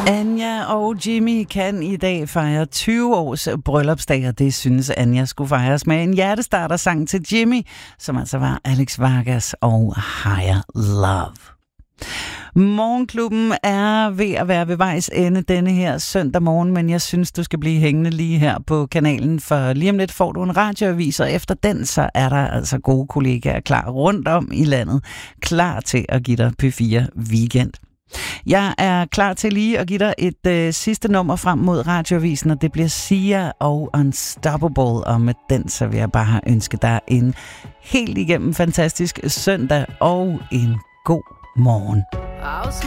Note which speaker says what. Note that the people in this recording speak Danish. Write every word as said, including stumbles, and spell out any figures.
Speaker 1: Anja og Jimmy kan i dag fejre tyve års bryllupsdag, og det synes Anja skulle fejres med en hjertestarter-sang til Jimmy, som altså var Alex Vargas og Higher Love. Morgenklubben er ved at være ved vejs ende denne her søndag morgen, men jeg synes, du skal blive hængende lige her på kanalen, for lige om lidt får du en radioavis, og efter den, så er der altså gode kollegaer klar rundt om i landet, klar til at give dig P fire Weekend. Jeg er klar til lige at give dig et øh, sidste nummer frem mod radioavisen, og det bliver Sia og Unstoppable, og med den så vil jeg bare ønske dig en helt igennem fantastisk søndag og en god morgen.